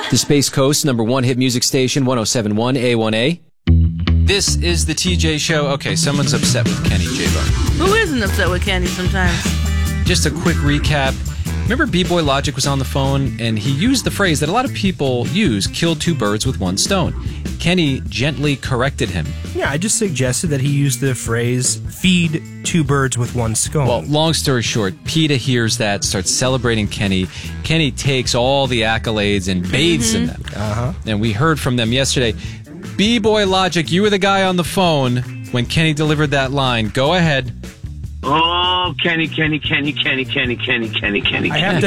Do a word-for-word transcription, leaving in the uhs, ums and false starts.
The Space Coast, number one hit music station, one oh seven point one A one A. This is the T J Show. Okay, someone's upset with Kenny, J-Bo. Who isn't upset with Kenny sometimes? Just a quick recap. Remember B-Boy Logic was on the phone, and he used the phrase that a lot of people use, kill two birds with one stone. Kenny gently corrected him. Yeah, I just suggested that he used the phrase, feed two birds with one stone. Well, long story short, PETA hears that, starts celebrating Kenny. Kenny takes all the accolades and bathes mm-hmm. in them. Uh-huh. And we heard from them yesterday. B-Boy Logic, you were the guy on the phone when Kenny delivered that line. Go ahead. Oh, Kenny, Kenny, Kenny, Kenny, Kenny, Kenny, Kenny, Kenny. I have to